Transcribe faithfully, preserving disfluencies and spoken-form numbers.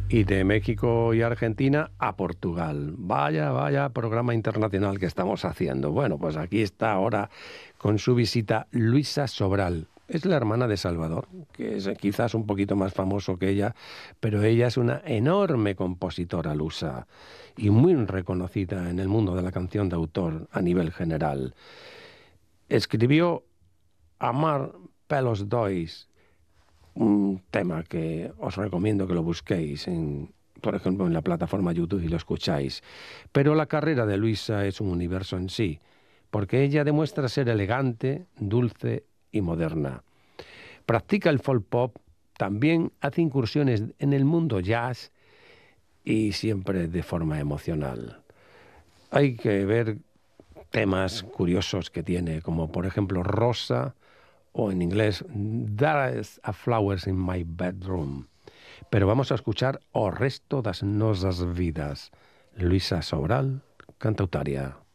Y de México y Argentina a Portugal. Vaya, vaya programa internacional que estamos haciendo. Bueno, pues aquí está ahora con su visita Luisa Sobral. Es la hermana de Salvador, que es quizás un poquito más famoso que ella, pero ella es una enorme compositora lusa y muy reconocida en el mundo de la canción de autor a nivel general. Escribió Amar pelos dois, un tema que os recomiendo que lo busquéis, en, por ejemplo, en la plataforma YouTube y lo escucháis. Pero la carrera de Luisa es un universo en sí, porque ella demuestra ser elegante, dulce y moderna. Practica el folk pop, también hace incursiones en el mundo jazz y siempre de forma emocional. Hay que ver temas curiosos que tiene, como por ejemplo Rosa, o en inglés There's a Flowers in My Bedroom. Pero vamos a escuchar O Resto das Nosas Vidas. Luisa Sobral, cantautaria.